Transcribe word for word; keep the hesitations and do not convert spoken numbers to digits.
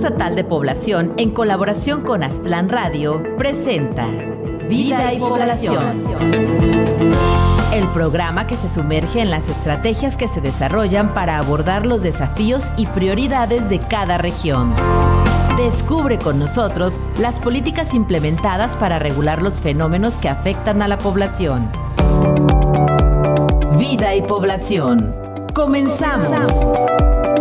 Estatal de Población, en colaboración con Aztlán Radio, presenta Vida y Población. El programa que se sumerge en las estrategias que se desarrollan para abordar los desafíos y prioridades de cada región. Descubre con nosotros las políticas implementadas para regular los fenómenos que afectan a la población. Vida y Población. ¡Comenzamos!